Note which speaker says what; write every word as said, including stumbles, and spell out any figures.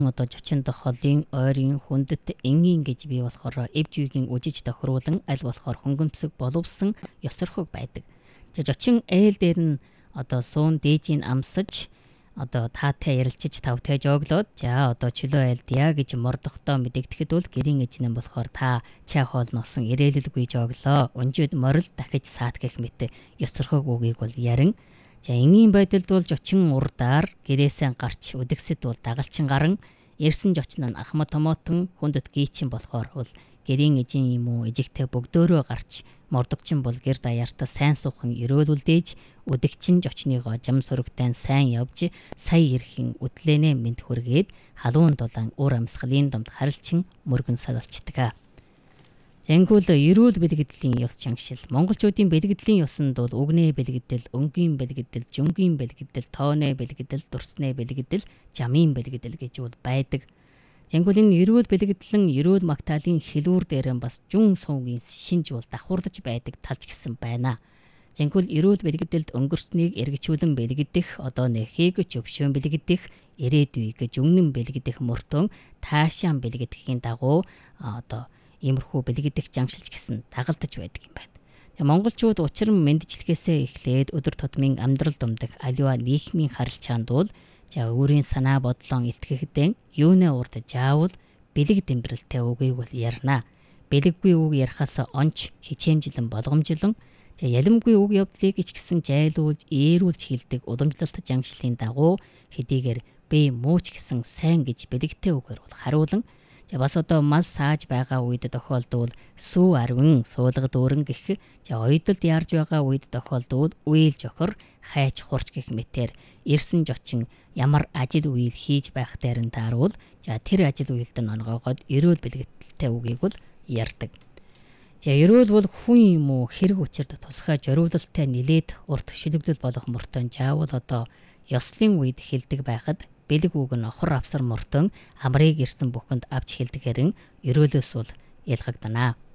Speaker 1: одоо жочин дохолын ойрын хүндэт энгийн гэж бий болохоор эвж үеийн үжиж тохируулан аль болохоор хөнгөмсөг боловсон ёсорхог байдаг. За жочин ээл дээр нь одоо суун дээжийн амсаж одоо таатай ярилцаж тавтай жооглоод за одоо чөлөө айлдъя гэж мордохдоо мэдэгдэхэд бол гэрийн эжнэн болохоор та чай хоол носон ирээлэлгүй жооглоо. Өнжид морил дахиж саат гэх мэт ёсорхог үгийг бол ярин. За энгийн байдалд бол жочин урдаар гэрээсээ гарч үдгсэд бол дагалчин гарan эрсэн жочин нь ахмад томотон хүндэт гийчин болохоор бол гэрийн эжин юм уу ижигтэй бөгдөөрөө гарч мордогчин бол гэр даяартаа сайн суухан өрөөлүүлдээж үдгчин жочныгоо жам сүрэгтэн сайн явж сая ирэхин үдлэнэ мэд хүргээд халуун дулаан уур амьсгалын домд харилчин мөргөн салалцдаг. Энгүүл эрүүл бэлгэдлийн ёс чангшил. Монголчуудын бэлгэдлийн ёсонд бол үгнээ бэлгэдэл, өнгийн бэлгэдэл, жүнгийн бэлгэдэл, тооны бэлгэдэл, дурсны бэлгэдэл, жамын бэлгэдэл гэж бол байдаг. Энгүүл энэ эрүүл бэлгэдлэн эрүүл магтаалын хэлүүр дээр бас жүн суугийн шинж бол давхурдж байдаг талж гисэн байна. Энгүүл эрүүл бэлгэдэлд өнгөрснийг эргэжүүлэн бэлгэдэх, одоо нэхийг зөвшөөн бэлгэдэх, ирээдүйг жүннэн бэлгэдэх мөртөн таашаан бэлгэдэхийн дагуу одоо иймэрхүү бэлгэдэх жамшилж гисэн дагалдаж байдаг юм байна. Тэгээ монголчууд учир нь мэндчлэгээсээ эхлээд өдөр тутмын амьдрал думдах аливаа нийгмийн харилцаанд бол за өөрийн санаа бодлон илтгэхдэн юунэ урд заавал бэлэг дэмбэрэлтэй үгийг бол ярина. Бэлэггүй үг ярихаас онч хичээмжлэн болгомжлон за ялимгүй үг явдлыг ич гисэн жайлуулж ээрүүлж хэлдэг уламжлалт жамшлын дагуу хэдийгээр бэ мууч гисэн сайн гэж бэлэгтэй үгээр бол харуулan бас одоо мас сааж байгаа үед тохиолдвол сүү арвин суулга дүүрэн гэх за ойдолд яарж байгаа үед тохиолдвол үйл жохор хайч хурч гэх мэтэр ирсэн жочин ямар ажил үйл хийж байх дээрэн тааруул за тэр ажил үйлд нь онгоогоод эрүүл бэлгэдэлтэй үгийг бол ярьдаг. За эрүүл бол хүн юм уу хэрэг учирд тусгай зориулалттай нилээд урт шүлэглэл болох мөртөө заавал одоо ёслын үед хэлдэг байхад бэлэг үг нь хор авсар мөртөн амрыг ирсэн бүхэнд авч хэлдэг хэрэн ерөөлөөс бол ялгагдана.